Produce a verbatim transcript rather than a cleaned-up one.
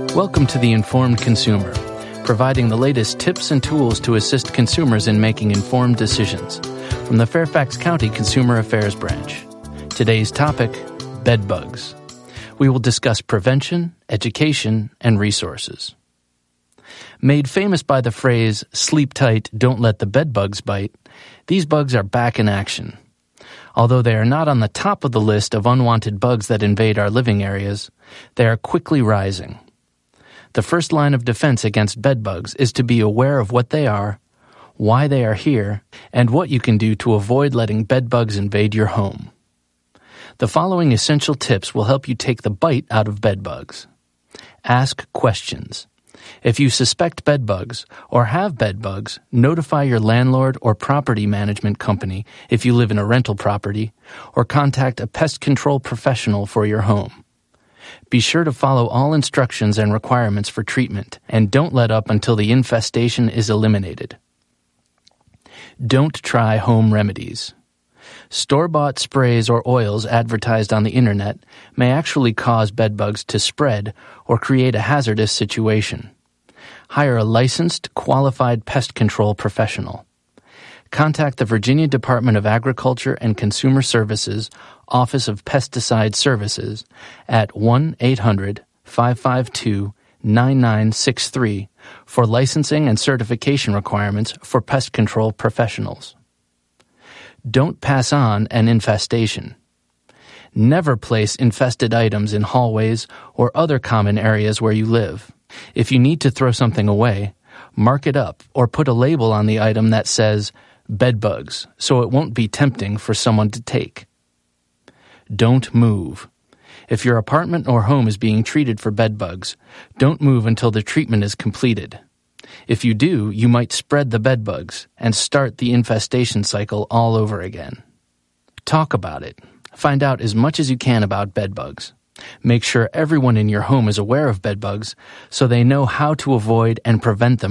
Welcome to The Informed Consumer, providing the latest tips and tools to assist consumers in making informed decisions. From the Fairfax County Consumer Affairs Branch. Today's topic, bed bugs. We will discuss prevention, education, and resources. Made famous by the phrase, sleep tight, don't let the bed bugs bite, these bugs are back in action. Although they are not on the top of the list of unwanted bugs that invade our living areas, they are quickly rising. The first line of defense against bed bugs is to be aware of what they are, why they are here, and what you can do to avoid letting bed bugs invade your home. The following essential tips will help you take the bite out of bed bugs. Ask questions. If you suspect bed bugs or have bed bugs, notify your landlord or property management company if you live in a rental property, or contact a pest control professional for your home. Be sure to follow all instructions and requirements for treatment, and don't let up until the infestation is eliminated. Don't try home remedies. Store-bought sprays or oils advertised on the internet may actually cause bed bugs to spread or create a hazardous situation. Hire a licensed, qualified pest control professional. Contact the Virginia Department of Agriculture and Consumer Services Office of Pesticide Services at one eight hundred, five five two, nine nine six three for licensing and certification requirements for pest control professionals. Don't pass on an infestation. Never place infested items in hallways or other common areas where you live. If you need to throw something away, mark it up or put a label on the item that says bed bugs so it won't be tempting for someone to take. Don't move. If your apartment or home is being treated for bed bugs, don't move until the treatment is completed. If you do, you might spread the bed bugs and start the infestation cycle all over again. Talk about it. Find out as much as you can about bed bugs. Make sure everyone in your home is aware of bed bugs so they know how to avoid and prevent them